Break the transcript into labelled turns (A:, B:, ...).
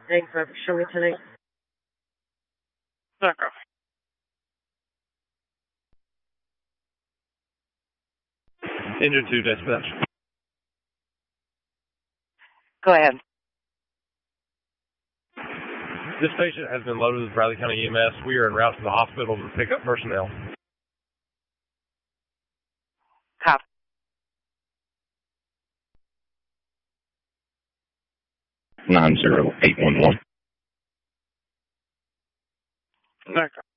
A: Info, show me tonight.
B: D'accord.
C: Engine 2, dispatch.
B: Go ahead.
C: This patient has been loaded with Bradley County EMS. We are en route to the hospital to pick up personnel.
B: Copy.
D: 90811.
B: D'accord.